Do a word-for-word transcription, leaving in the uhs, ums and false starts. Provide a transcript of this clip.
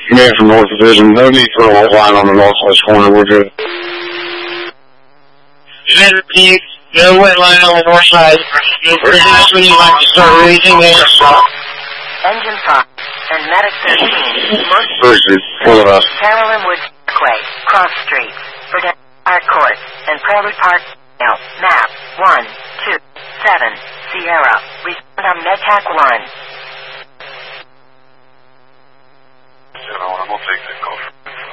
Man from North Division, no need for a line on the northwest corner, we're good. United repeat, no wet line on the north side. We're just when you like to start raising it. Engine five and Medic thirteen, Versus, full of us. Carolyn Woods Parkway, Cross Street, Verdun Park Court, and Prairie Park, now, map, one, two, seven, Sierra, respond on MedTac one. You know, we'll take the call.